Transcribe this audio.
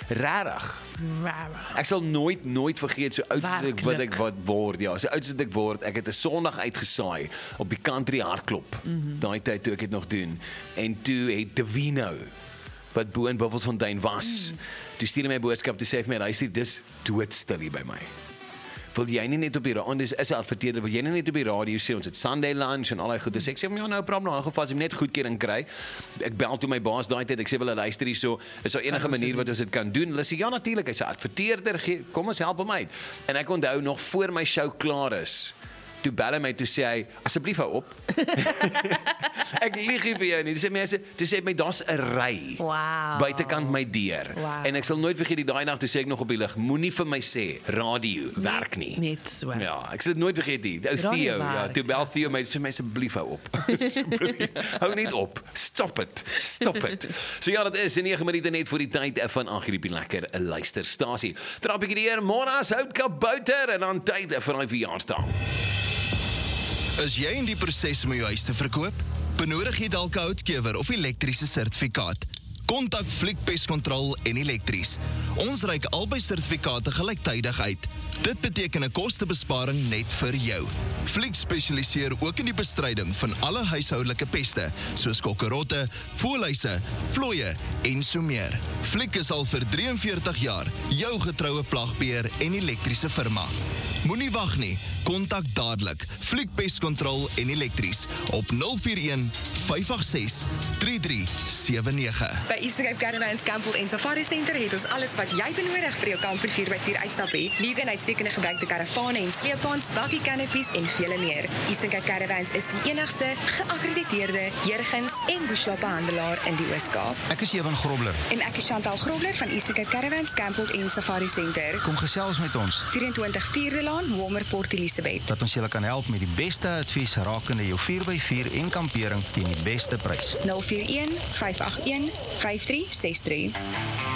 Rarig. Ek sal nooit vergeet so oud as ek wat word, ja, so oud as ek word, ek het 'n Sondag uitgesaai op die country hardklop, daai tyd toe ek dit nog doen, en toe het Davino, wat bo in Buffelsfontein was, toe stuur hy my boodskap, toe sê hy vir my, luister, dis doodstil hier by my. Wil jy nie net op die radio, dis is 'n adverteerder, wil jy nie net op die radio sê, ons het Sunday lunch en al die goed, dus ek sê, ja, nou problem, in geval as ek net goedkeuring kry, ek bel toe my baas daai tyd, ek sê, wel, luister hier so, is daar enige manier wat ons dit kan doen, hulle sê, ja natuurlik, hy sê, adverteerder, kom ons help hom uit, en ek onthou nog voor my show klaar is, toe bel hy my, toe sê hy, asseblief hou op. Ek lieg nie vir jou nie. Toe sê hy my, daar's 'n ry buitekant my deur. En ek sal nooit vergeet die daai nag, toe sê ek nog op die lig, moenie vir my sê, radio werk nie. Net so. Ja, ek sal dit nooit vergeet nie. Ou Theo, ja, toe bel Theo my, sê my asseblief hou op. Hou net op. Stop it. So ja, dit is 9 minute net voor die tyd van Agriepie lekker 'n luisterstasie. Trap ek hier Monas hout kabouter en dan tyd vir daai verjaarsdag. Is jy in die proses om jou huis te verkoop? Benodig jy dalk 'n houtkewer of elektriese sertifikaat? Kontak Fliek Pestkontrol en Elektries. Ons reik albei sertifikate gelyktydig uit. Dit beteken 'n kostebesparing net vir jou. Fliek spesialiseer ook in die bestryding van alle huishoudelike peste, soos kokkerotte, voëlhuise, vlooie en so meer. Fliek is al vir 43 jaar jou getroue plagbeheer en elektriese firma. Moenie wag nie, kontak dadelik Fliek Pestkontrol en Elektries op 041 586 3379. By Eastern Cape Caravans Campbell en Safari Center het ons alles wat jy benodig vir jou kamper 4x4 uitstap hê. Nuwe en uitstekende gebruikte karavane en sleepwaens, bakkie canopies en vele meer. Eastern Cape Caravans is die enigste geakkrediteerde Jurgens en Bushla-handelaar in die Oos-Kaap. Ek is Ewan Grobler. En ek is Chantal Grobler van Eastern Cape Caravans Campbell en Safari Center. Kom gesels met ons. 24 Vierde Laan, Walmer, Port Elizabeth. Dat ons julle kan help met die beste advies rakende jou 4x4 en kampering teen die beste prys. 041 581 5363.